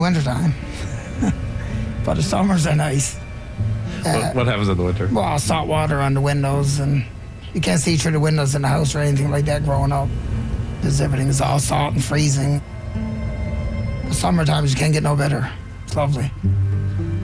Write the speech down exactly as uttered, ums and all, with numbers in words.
Wintertime. But the summers are nice. Uh, what, what happens in the winter? Well, salt water on the windows, and you can't see through the windows in the house or anything like that growing up, because everything is all salt and freezing. The summertime, you can't get no better. It's lovely.